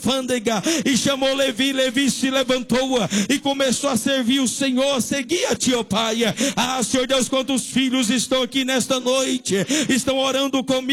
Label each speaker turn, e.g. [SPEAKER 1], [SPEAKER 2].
[SPEAKER 1] alfândega e chamou Levi. Levi se levantou e começou a servir o Senhor. Seguia-te, ó Pai. Ah, Senhor Deus, quantos filhos estão aqui nesta noite, estão orando comigo,